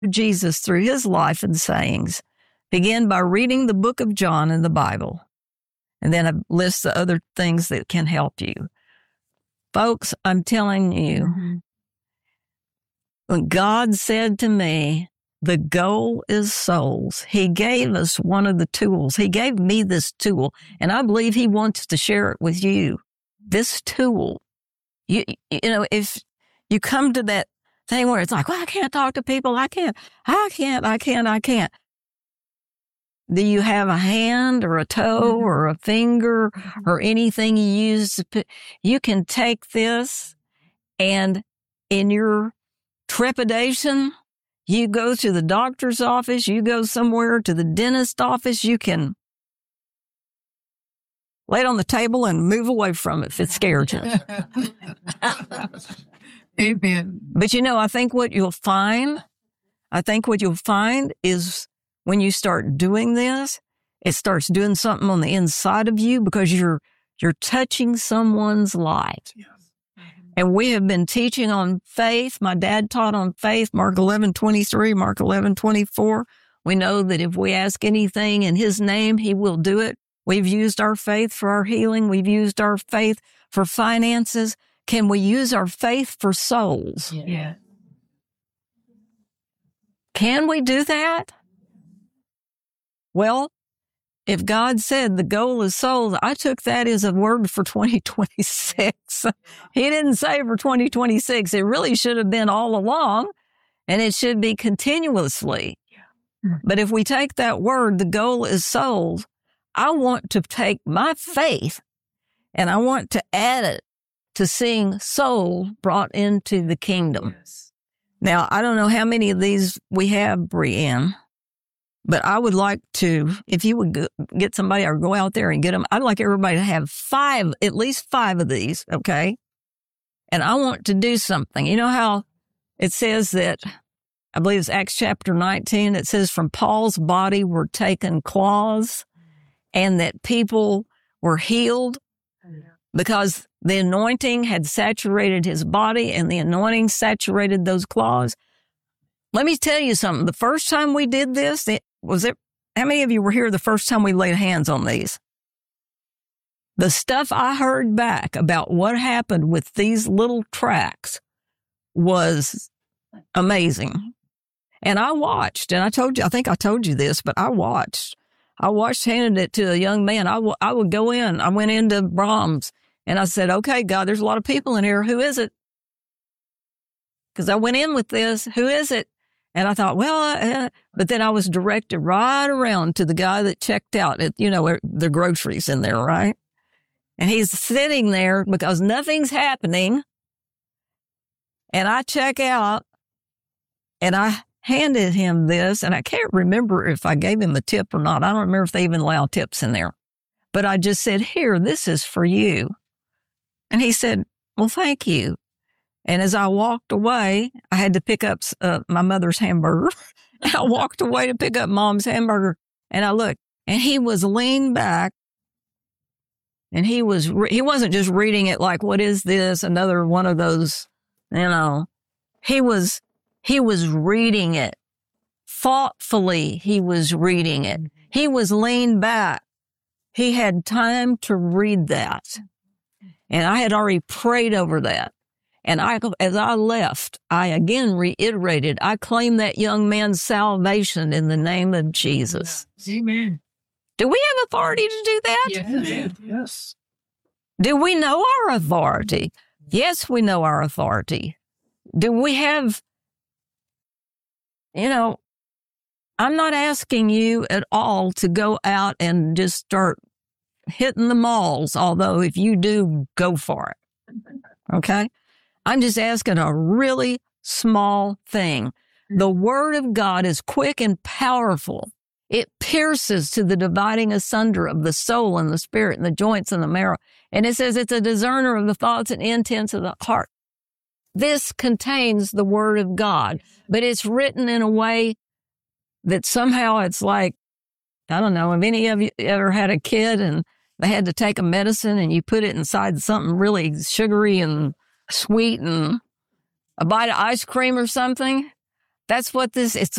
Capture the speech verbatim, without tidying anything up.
Jesus through his life and sayings. Begin by reading the book of John in the Bible, and then a list of other things that can help you. Folks, I'm telling you, mm-hmm. when God said to me, the goal is souls, he gave us one of the tools. He gave me this tool, and I believe he wants to share it with you. This tool. You, you know, if you come to that thing where it's like, well, I can't talk to people. I can't, I can't, I can't, I can't. Do you have a hand or a toe or a finger or anything you use? To put, you can take this, and in your trepidation, you go to the doctor's office, you go somewhere to the dentist office, you can lay it on the table and move away from it if it scares you. Amen. But you know, I think what you'll find, I think what you'll find is when you start doing this, it starts doing something on the inside of you because you're you're touching someone's life. Yes. Mm-hmm. And we have been teaching on faith. My dad taught on faith, Mark eleven twenty-three, Mark eleven twenty-four. We know that if we ask anything in his name, he will do it. We've used our faith for our healing. We've used our faith for finances. Can we use our faith for souls? Yeah. yeah. Can we do that? Well, if God said the goal is souls, I took that as a word for twenty twenty-six. He didn't say for twenty twenty-six. It really should have been all along, and it should be continuously. Yeah. But if we take that word, the goal is souls, I want to take my faith and I want to add it to seeing souls brought into the kingdom. Yes. Now, I don't know how many of these we have, Brianne, but I would like to, if you would get somebody or go out there and get them, I'd like everybody to have five, at least five of these, okay? And I want to do something. You know how it says that, I believe it's Acts chapter nineteen, it says from Paul's body were taken claws and that people were healed because the anointing had saturated his body and the anointing saturated those claws. Let me tell you something. The first time we did this, it, was it, how many of you were here the first time we laid hands on these? The stuff I heard back about what happened with these little tracks was amazing. And I watched, and I told you, I think I told you this, but I watched. I watched handed it to a young man. I, w- I would go in. I went into Brahms, and I said, okay, God, there's a lot of people in here. Who is it? Because I went in with this. Who is it? And I thought, well, uh, but then I was directed right around to the guy that checked out at, you know, the groceries in there, right? And he's sitting there because nothing's happening. And I check out, and I handed him this, and I can't remember if I gave him a tip or not. I don't remember if they even allow tips in there. But I just said, here, this is for you. And he said, well, thank you. And as I walked away, I had to pick up uh, my mother's hamburger. I walked away to pick up Mom's hamburger, and I looked, and he was leaned back, and he was re- he wasn't just reading it like, what is this? Another one of those, you know. He was he was reading it thoughtfully. He was reading it. He was leaned back. He had time to read that, and I had already prayed over that. And I, as I left, I again reiterated, I claim that young man's salvation in the name of Jesus. Amen. Do we have authority to do that? Yes. Yes. Do we know our authority? Yes, we know our authority. Do we have, you know, I'm not asking you at all to go out and just start hitting the malls, although if you do, go for it. Okay? I'm just asking a really small thing. The word of God is quick and powerful. It pierces to the dividing asunder of the soul and the spirit and the joints and the marrow. And it says it's a discerner of the thoughts and intents of the heart. This contains the word of God, but it's written in a way that somehow it's like, I don't know, have any of you ever had a kid and they had to take a medicine and you put it inside something really sugary and sweet and a bite of ice cream or something? That's what this, it's